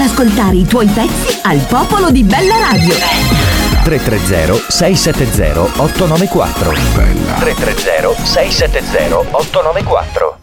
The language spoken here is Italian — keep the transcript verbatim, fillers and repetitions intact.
ascoltare i tuoi pezzi al popolo di Bella Radio. tre tre zero sei sette zero otto nove quattro. tre tre zero sei sette zero otto nove quattro.